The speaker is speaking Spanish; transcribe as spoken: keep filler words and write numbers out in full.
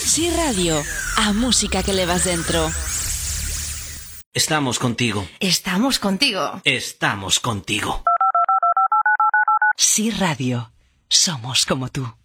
Si Radio, a música que levas dentro. Estamos contigo. Estamos contigo. Estamos contigo. Si Radio, somos como tú.